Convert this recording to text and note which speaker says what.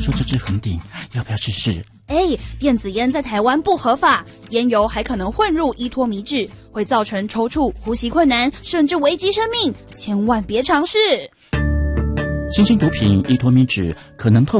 Speaker 1: 说这支很顶，要不要试试？
Speaker 2: 电子烟在台湾不合法，烟油还可能混入依托米脂，会造成抽搐、呼吸困难，甚至危及生命，千万别尝试。
Speaker 1: 新兴毒品依托米脂可能透